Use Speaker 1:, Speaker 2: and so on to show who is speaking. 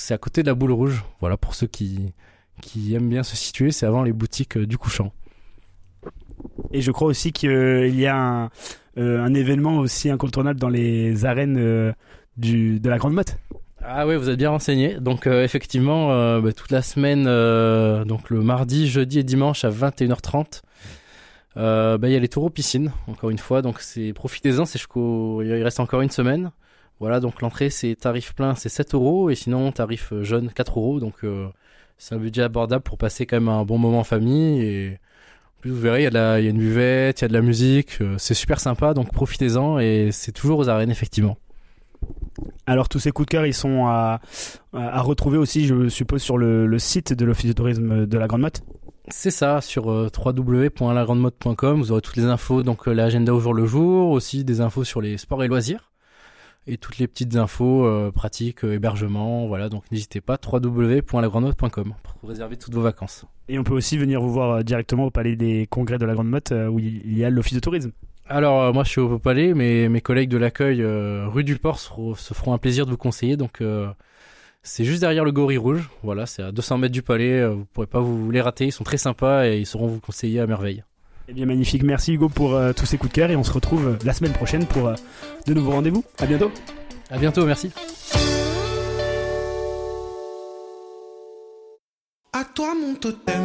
Speaker 1: c'est à côté de la Boule Rouge. Voilà, pour ceux qui aiment bien se situer, c'est avant les boutiques du Couchant.
Speaker 2: Et je crois aussi qu'il y a un événement aussi incontournable dans les arènes de la Grande Motte.
Speaker 1: Ah oui, vous êtes bien renseigné. Donc effectivement, toute la semaine, donc le mardi, jeudi et dimanche à 21h30, il y a les taureaux piscines, encore une fois. Donc profitez-en, il reste encore une semaine. Voilà, donc l'entrée c'est tarif plein, c'est 7 € et sinon tarif jeune 4 €. Donc c'est un budget abordable pour passer quand même un bon moment en famille. Et en plus vous verrez, il y a une buvette, il y a de la musique, c'est super sympa. Donc profitez-en et c'est toujours aux arènes effectivement.
Speaker 2: Alors tous ces coups de cœur, ils sont à retrouver aussi, je suppose, sur le site de l'Office de tourisme de la Grande Motte.
Speaker 1: C'est ça, sur www.lagrandemotte.com, vous aurez toutes les infos, donc l'agenda au jour le jour, aussi des infos sur les sports et loisirs, et toutes les petites infos pratiques, hébergement, voilà, donc n'hésitez pas, www.lagrandemotte.com pour réserver toutes vos vacances.
Speaker 2: Et on peut aussi venir vous voir directement au Palais des Congrès de la Grande Motte, où il y a l'Office de tourisme.
Speaker 1: Alors moi je suis au Palais, mais mes collègues de l'accueil rue du Port se feront un plaisir de vous conseiller, donc c'est juste derrière le Gorille Rouge, voilà, c'est à 200 mètres du Palais, vous pourrez pas vous les rater, ils sont très sympas et ils sauront vous conseiller à merveille.
Speaker 2: Eh bien magnifique, merci Hugo pour tous ces coups de cœur et on se retrouve la semaine prochaine pour de nouveaux rendez-vous. À bientôt.
Speaker 1: À bientôt, merci.
Speaker 3: À toi mon totem.